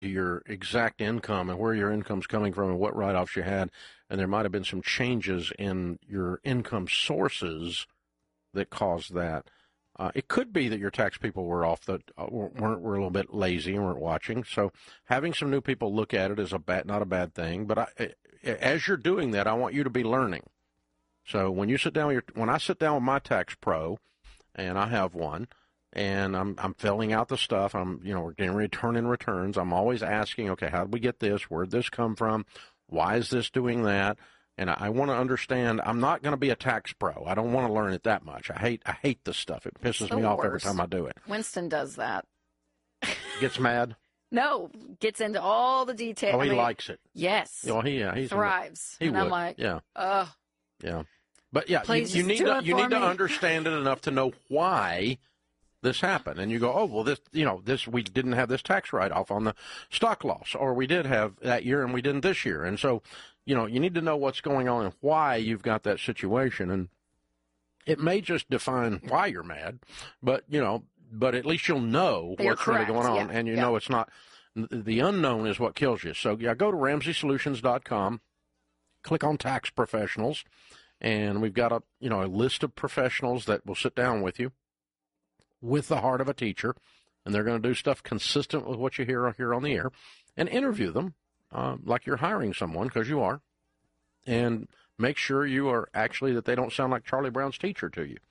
your exact income and where your income's coming from and what write-offs you had, and there might have been some changes in your income sources that caused that. It could be that your tax people were were a little bit lazy and weren't watching. So having some new people look at it is not a bad thing. But as you're doing that, I want you to be learning. So when I sit down with my tax pro, and I have one, and I'm filling out the stuff, we're getting returning returns. I'm always asking, okay, how did we get this? Where'd this come from? Why is this doing that? And I want to understand. I'm not going to be a tax pro. I don't want to learn it that much. I hate this stuff. It pisses me off every time I do it. Winston does that. Gets mad? No, gets into all the details. Oh, he likes it. Yes. Oh, he thrives. He and would. I'm like, yeah. Yeah. But yeah, you need to understand it enough to know why this happened. And you go, oh, well, this we didn't have this tax write-off on the stock loss, or we did have that year and we didn't this year. And so, you need to know what's going on and why you've got that situation. And it may just define why you're mad, but at least you'll know what's really going on. Yeah. And you know it's not, the unknown is what kills you. So yeah, go to RamseySolutions.com, click on tax professionals, and we've got a list of professionals that will sit down with you with the heart of a teacher, and they're going to do stuff consistent with what you hear here on the air, and interview them like you're hiring someone, because you are, and make sure you are actually that they don't sound like Charlie Brown's teacher to you.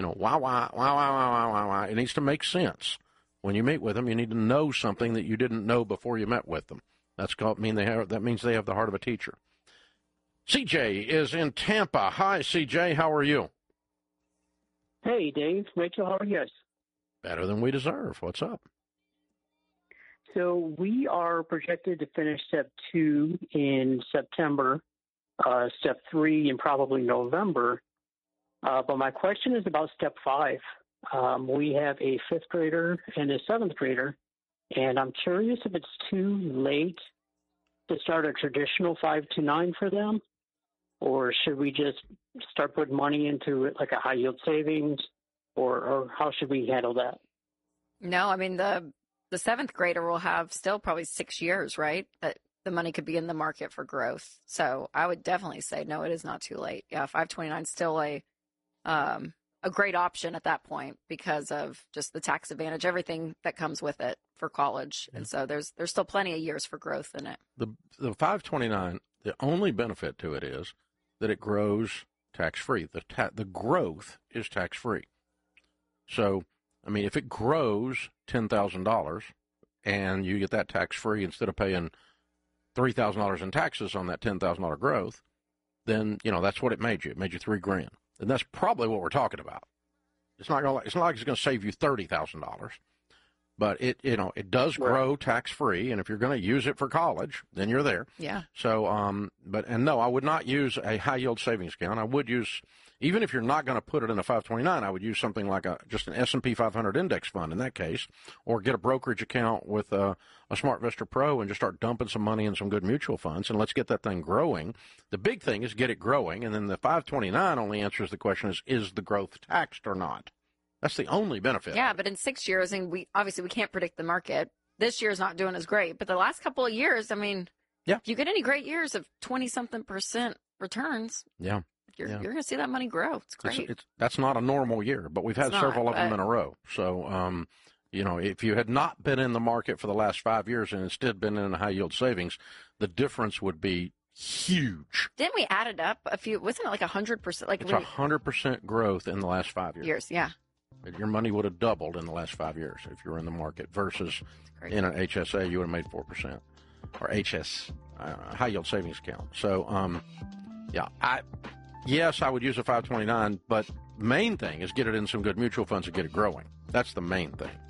Why. It needs to make sense. When you meet with them, you need to know something that you didn't know before you met with them. That means they have the heart of a teacher. CJ is in Tampa. Hi, CJ. How are you? Hey, Dave. Rachel, how are you guys? Better than we deserve. What's up? So we are projected to finish step 2 in September, step 3 in probably November. But my question is about step 5. We have a 5th grader and a 7th grader, and I'm curious if it's too late to start a traditional 5 to 9 for them, or should we just start putting money into it like a high yield savings, or how should we handle that? No, I mean, the 7th grader will have still probably 6 years, right? That the money could be in the market for growth. So I would definitely say, no, it is not too late. Yeah, 529 is still a great option at that point because of just the tax advantage, everything that comes with it for college. Yeah. And so there's still plenty of years for growth in it. The 529, the only benefit to it is that it grows tax-free. The growth is tax-free. So, I mean, if it grows $10,000 and you get that tax-free instead of paying $3,000 in taxes on that $10,000 growth, then, that's what it made you. It made you $3,000. And that's probably what we're talking about. It's not like it's going to save you $30,000. But it does grow tax-free, and if you're going to use it for college, then you're there. Yeah. So, no, I would not use a high-yield savings account. I would use, even if you're not going to put it in a 529, I would use something like just an S&P 500 index fund in that case, or get a brokerage account with a SmartVestor Pro and just start dumping some money in some good mutual funds, and let's get that thing growing. The big thing is get it growing, and then the 529 only answers the question is the growth taxed or not? That's the only benefit. Yeah, but in 6 years, and we can't predict the market. This year's not doing as great, but the last couple of years, I mean, if you get any great years of 20-something% returns, you're going to see that money grow. It's great. That's not a normal year, but we've had several of them in a row. So, if you had not been in the market for the last 5 years and instead been in a high yield savings, the difference would be huge. Didn't we add it up a few? Wasn't it like 100%? Like it's 100% growth in the last 5 years. Yeah. Your money would have doubled in the last 5 years if you were in the market versus in an HSA, you would have made 4%, or high yield savings account. So, I would use a 529, but main thing is get it in some good mutual funds and get it growing. That's the main thing.